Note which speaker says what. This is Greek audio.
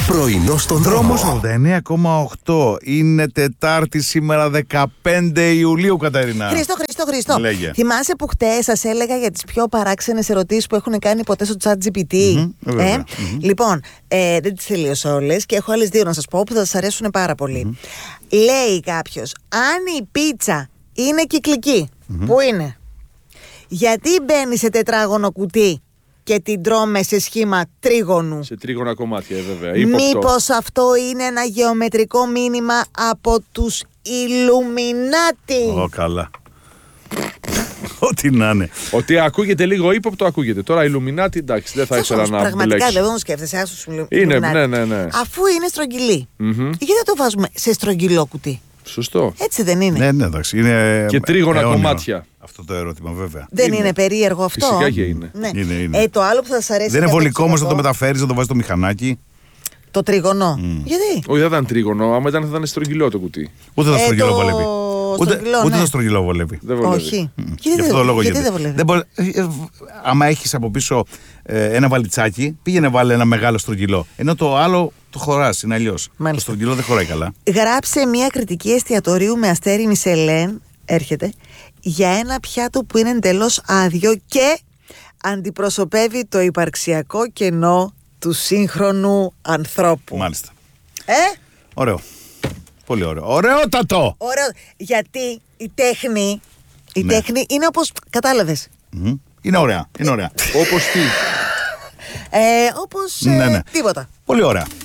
Speaker 1: Πρωινό στον
Speaker 2: Δρόμος
Speaker 1: δρόμο.
Speaker 2: 89,8. Είναι Τετάρτη σήμερα 15 Ιουλίου, Κατερίνα.
Speaker 3: Χρήστο.
Speaker 2: Λέγε.
Speaker 3: Θυμάσαι που χτες σας έλεγα για τις πιο παράξενες ερωτήσεις που έχουν κάνει ποτέ στο ChatGPT?
Speaker 2: βέβαια.
Speaker 3: Λοιπόν, δεν τις τελείωσα όλες και έχω άλλες δύο να σας πω που θα σας αρέσουν πάρα πολύ. Λέει κάποιος, αν η πίτσα είναι κυκλική, που είναι, γιατί μπαίνει σε τετράγωνο κουτί και την τρώμε σε σχήμα τρίγωνου?
Speaker 4: Σε τρίγωνα κομμάτια, βέβαια.
Speaker 3: Μήπως αυτό είναι ένα γεωμετρικό μήνυμα από τους Ιλουμινάτι?
Speaker 2: Ω, καλά. Ό,τι να είναι.
Speaker 4: Ότι ακούγεται λίγο ύποπτο, ακούγεται. Τώρα Ιλουμινάτι, εντάξει, δεν θα ήθελα να
Speaker 3: Πραγματικά
Speaker 4: μπλέξω.
Speaker 3: δεν το σκέφτεσαι, άσου σου
Speaker 4: Είναι,
Speaker 3: Ιλουμινάτι.
Speaker 4: ναι.
Speaker 3: Αφού είναι στρογγυλή, γιατί δεν το βάζουμε σε στρογγυλό κουτί?
Speaker 4: Σωστό.
Speaker 3: Έτσι δεν είναι?
Speaker 2: Ναι, εντάξει. Είναι
Speaker 4: Και τρίγωνα
Speaker 2: αιώνιο
Speaker 4: κομμάτια.
Speaker 2: αυτό το ερώτημα, βέβαια.
Speaker 3: Δεν είναι περίεργο αυτό?
Speaker 4: Φυσικά και είναι.
Speaker 3: Ναι.
Speaker 2: Είναι.
Speaker 3: Το άλλο που θα σας αρέσει.
Speaker 2: Δεν είναι
Speaker 3: για
Speaker 2: βολικό όμως να το
Speaker 3: ψυχικό,
Speaker 2: μεταφέρεις, να το βάζεις στο μηχανάκι.
Speaker 3: το τρίγωνο. Γιατί?
Speaker 4: Όχι, δεν ήταν τρίγωνο. Άμα ήταν, θα ήταν στρογγυλό το κουτί.
Speaker 2: Ούτε το στρογγυλό
Speaker 3: το
Speaker 2: βολεύει.
Speaker 3: στρογγυλό,
Speaker 2: Ούτε
Speaker 3: ναι.
Speaker 2: το στρογγυλό βολεύει.
Speaker 4: Δεν βολεύει.
Speaker 3: Όχι.
Speaker 2: Γι' αυτό το λόγο
Speaker 3: γιατί δεν βολεύει?
Speaker 2: Άμα έχεις από πίσω ένα βαλιτσάκι, πήγαινε βάλε ένα μεγάλο στρογγυλό. Ενώ το άλλο το χωράς, είναι αλλιώς.
Speaker 3: Μάλιστα.
Speaker 2: Το στρογγυλό δεν χωράει καλά.
Speaker 3: Γράψε μια κριτική εστιατορίου με αστέρι Μισελέν, έρχεται, για ένα πιάτο που είναι εντελώς άδειο και αντιπροσωπεύει το υπαρξιακό κενό του σύγχρονου ανθρώπου.
Speaker 2: Μάλιστα.
Speaker 3: Ωραίο.
Speaker 2: Ωραίο. Πολύ ωραίο. Ωραιότατο!
Speaker 3: Γιατί η τέχνη,
Speaker 2: Ναι.
Speaker 3: τέχνη είναι όπως, κατάλαβες,
Speaker 2: Είναι ωραία. Είναι ωραία.
Speaker 4: Όπως τι.
Speaker 3: όπως
Speaker 2: Ναι.
Speaker 3: τίποτα.
Speaker 2: Πολύ ωραία.